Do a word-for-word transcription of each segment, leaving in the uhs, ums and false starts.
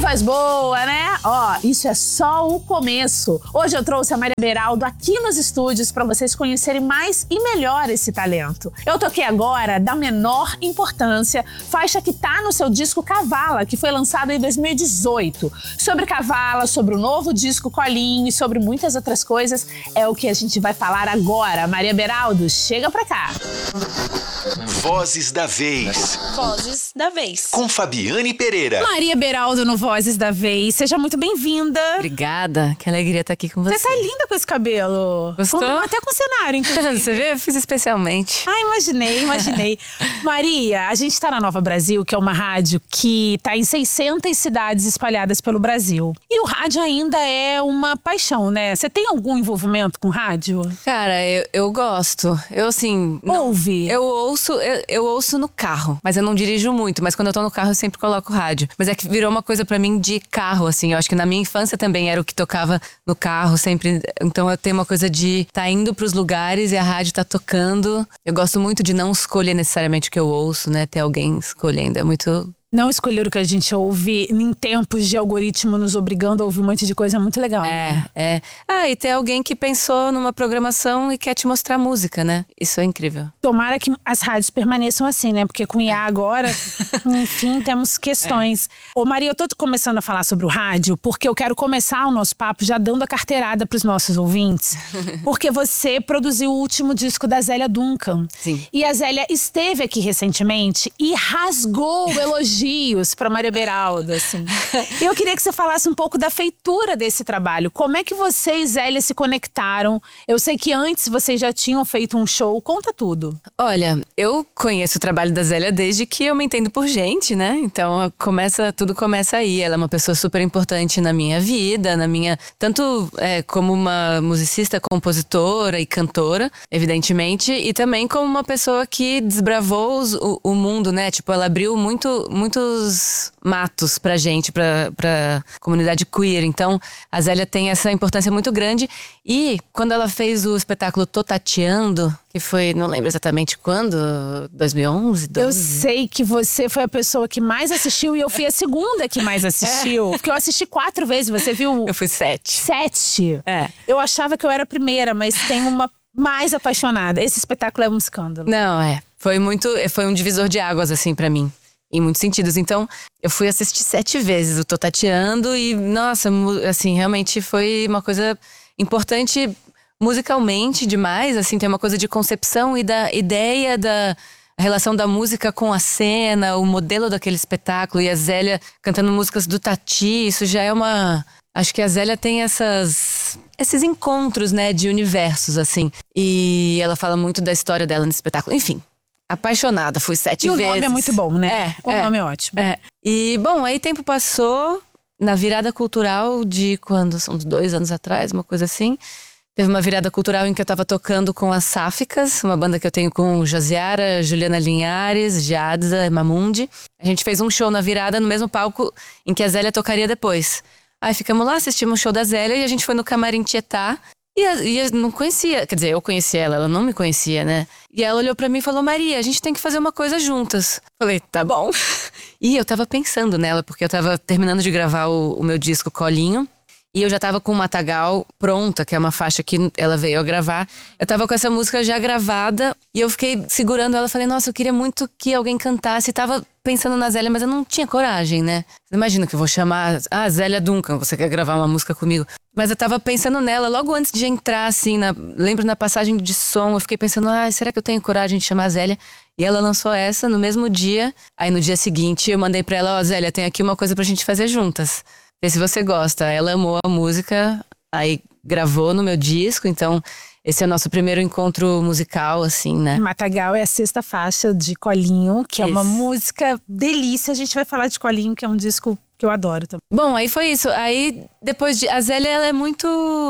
voz boa, né? Ó, isso é só o começo. Hoje eu trouxe a Maria Beraldo aqui nos estúdios para vocês conhecerem mais e melhor esse talento. Eu toquei agora Da Menor Importância, faixa que tá no seu disco Cavala, que foi lançado em dois mil e dezoito. Sobre Cavala, sobre o novo disco Colinho e sobre muitas outras coisas é o que a gente vai falar agora. Maria Beraldo, chega pra cá. Vozes da Vez. Vozes da Vez. Com Fabiane Pereira. Maria Beraldo no Vozes da Vez. Seja muito bem-vinda. Obrigada, que alegria estar aqui com você. Você tá linda com esse cabelo. Gostou? Com, até com o cenário, inclusive. Você vê? Eu fiz especialmente. Ah, imaginei, imaginei. Maria, a gente tá na Nova Brasil, que é uma rádio que tá em seiscentas cidades espalhadas pelo Brasil. E o rádio ainda é uma paixão, né? Você tem algum envolvimento com rádio? Cara, eu, eu gosto. Eu, assim… não- Ouve? Eu ouço, eu, eu ouço no carro, mas eu não dirijo muito. Mas quando eu tô no carro, eu sempre coloco rádio. Mas é que virou uma coisa pra mim de carro, assim. Eu acho que na minha infância também era o que tocava no carro, sempre. Então eu tenho uma coisa de tá indo pros lugares e a rádio tá tocando. Eu gosto muito de não escolher necessariamente o que eu ouço, né? Ter alguém escolhendo. É muito… Não escolher o que a gente ouve em tempos de algoritmo nos obrigando a ouvir um monte de coisa é muito legal. É, é. Ah, e ter alguém que pensou numa programação e quer te mostrar música, né? Isso é incrível. Tomara que as rádios permaneçam assim, né? Porque com I A agora, enfim, temos questões. Ô Maria, eu tô começando a falar sobre o rádio porque eu quero começar o nosso papo já dando a carteirada pros nossos ouvintes. Porque você produziu o último disco da Zélia Duncan. Sim. E a Zélia esteve aqui recentemente e rasgou elogios para Maria Beraldo, assim. E eu queria que você falasse um pouco da feitura desse trabalho. Como é que você e Zélia se conectaram? Eu sei que antes vocês já tinham feito um show. Conta tudo. Olha, eu conheço o trabalho da Zélia desde que eu me entendo por gente, né? Então começa, tudo começa aí. Ela é uma pessoa super importante na minha vida, na minha… Tanto é, como uma musicista, compositora e cantora, evidentemente. E também como uma pessoa que desbravou os, o, o mundo, né? Tipo, ela abriu muito… muitos matos pra gente, pra, pra comunidade queer. Então, a Zélia tem essa importância muito grande. E quando ela fez o espetáculo Tô Tateando, que foi, não lembro exatamente quando, dois mil e onze, doze? Eu sei que você foi a pessoa que mais assistiu e eu fui a segunda que mais assistiu. Porque eu assisti quatro vezes, você viu? Eu fui sete. Sete. É. Eu achava que eu era a primeira, mas tem uma mais apaixonada. Esse espetáculo é um escândalo. Não, é. Foi muito, foi um divisor de águas, assim, pra mim. Em muitos sentidos. Então, eu fui assistir sete vezes o Tô Tateando e, nossa, assim, realmente foi uma coisa importante musicalmente demais, assim, tem uma coisa de concepção e da ideia da relação da música com a cena, o modelo daquele espetáculo e a Zélia cantando músicas do Tati, isso já é uma… Acho que a Zélia tem essas… esses encontros, né, de universos, assim. E ela fala muito da história dela no espetáculo. Enfim. Apaixonada, fui sete E o vezes. nome é muito bom, né? É, o é, nome é ótimo. É. E, bom, aí tempo passou, na virada cultural de quando? São uns dois anos atrás, uma coisa assim. Teve uma virada cultural em que eu tava tocando com as Sáficas, uma banda que eu tenho com Josiara, Juliana Linhares, Jadza, Mamundi. A gente fez um show na virada no mesmo palco em que a Zélia tocaria depois. Aí ficamos lá, assistimos o show da Zélia e a gente foi no Camarim Tietá. E, a, e eu não conhecia, quer dizer, eu conhecia ela, ela não me conhecia, né? E ela olhou pra mim e falou, Maria, a gente tem que fazer uma coisa juntas. Falei, tá bom. E eu tava pensando nela, porque eu tava terminando de gravar o, o meu disco Colinho. E eu já tava com o Matagal pronta, que é uma faixa que ela veio a gravar. Eu tava com essa música já gravada e eu fiquei segurando ela. Falei, nossa, eu queria muito que alguém cantasse. E tava pensando na Zélia, mas eu não tinha coragem, né? Você imagina que eu vou chamar… Ah, Zélia Duncan, você quer gravar uma música comigo? Mas eu tava pensando nela logo antes de entrar, assim, na, lembro na passagem de som. Eu fiquei pensando, ah, será que eu tenho coragem de chamar a Zélia? E ela lançou essa no mesmo dia. Aí no dia seguinte eu mandei pra ela, ó, oh, Zélia, tem aqui uma coisa pra gente fazer juntas. Vê se você gosta. Ela amou a música, aí gravou no meu disco, então esse é o nosso primeiro encontro musical, assim, né? Matagal é a sexta faixa de Colinho, que é Isso. uma música delícia. A gente vai falar de Colinho, que é um disco que eu adoro também. Bom, aí foi isso. Aí depois de… A Zélia, ela é muito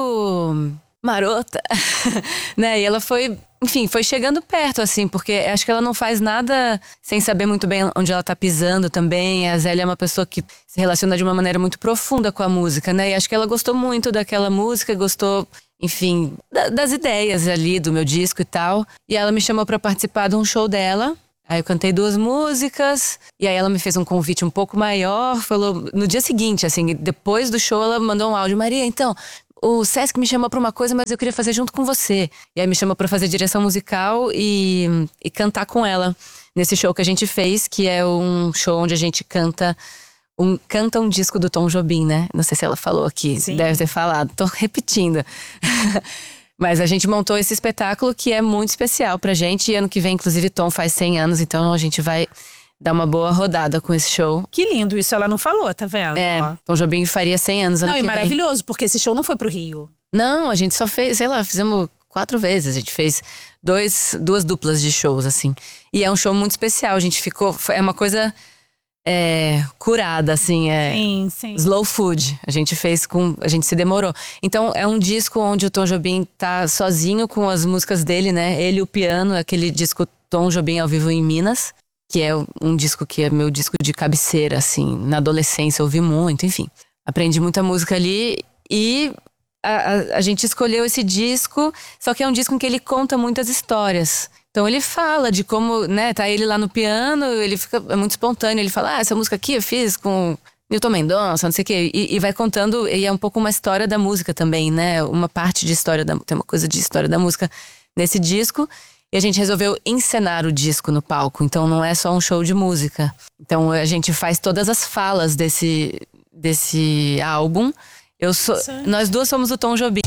marota, né? E ela foi… Enfim, foi chegando perto, assim, porque acho que ela não faz nada sem saber muito bem onde ela tá pisando também. A Zélia é uma pessoa que se relaciona de uma maneira muito profunda com a música, né? E acho que ela gostou muito daquela música, gostou, enfim, da, das ideias ali do meu disco e tal. E ela me chamou pra participar de um show dela. Aí eu cantei duas músicas, e aí ela me fez um convite um pouco maior, falou no dia seguinte, assim, depois do show ela mandou um áudio: Maria, então, o Sesc me chamou pra uma coisa, mas eu queria fazer junto com você. E aí me chamou pra fazer direção musical e, e cantar com ela nesse show que a gente fez, que é um show onde a gente canta um, canta um disco do Tom Jobim, né? Não sei se ela falou aqui, Sim. Deve ter falado, tô repetindo. Mas a gente montou esse espetáculo que é muito especial pra gente. E ano que vem, inclusive, Tom faz cem anos. Então a gente vai dar uma boa rodada com esse show. Que lindo, isso ela não falou, tá vendo? É, Ó. Tom Jobim faria cem anos ano Não, que e vem. maravilhoso, porque esse show não foi pro Rio. Não, a gente só fez, sei lá, fizemos quatro vezes. A gente fez dois, duas duplas de shows, assim. E é um show muito especial. A gente ficou… É uma coisa… É, curada, assim, é Sim, sim. slow food. A gente fez com… A gente se demorou. Então é um disco onde o Tom Jobim tá sozinho com as músicas dele, né? Ele e o piano, aquele disco Tom Jobim ao vivo em Minas, que é um disco que é meu disco de cabeceira, assim. Na adolescência eu ouvi muito, enfim. Aprendi muita música ali e a, a, a gente escolheu esse disco, só que é um disco em que ele conta muitas histórias. Então ele fala de como, né, tá ele lá no piano, ele fica é muito espontâneo, ele fala: ah, essa música aqui eu fiz com Newton Mendonça, não sei o quê, e, e vai contando, e é um pouco uma história da música também, né, uma parte de história da, tem uma coisa de história da música nesse disco, e a gente resolveu encenar o disco no palco, então não é só um show de música. Então a gente faz todas as falas desse, desse álbum. Eu sou, nós duas somos o Tom Jobim.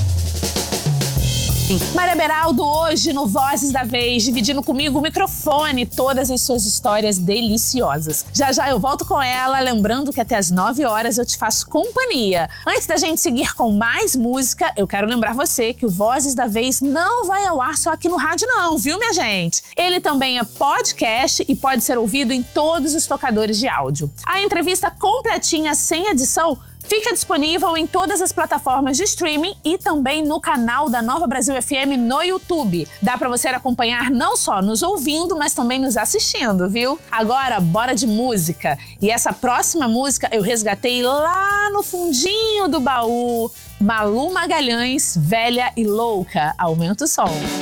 Maria Beraldo hoje no Vozes da Vez, dividindo comigo o microfone, todas as suas histórias deliciosas. Já já eu volto com ela, lembrando que até as nove horas eu te faço companhia. Antes da gente seguir com mais música, eu quero lembrar você que o Vozes da Vez não vai ao ar só aqui no rádio não, viu, minha gente? Ele também é podcast e pode ser ouvido em todos os tocadores de áudio. A entrevista completinha, sem edição, fica disponível em todas as plataformas de streaming e também no canal da Nova Brasil F M no YouTube. Dá pra você acompanhar não só nos ouvindo, mas também nos assistindo, viu? Agora, bora de música. E essa próxima música eu resgatei lá no fundinho do baú. Malu Magalhães, Velha e Louca. Aumenta o som.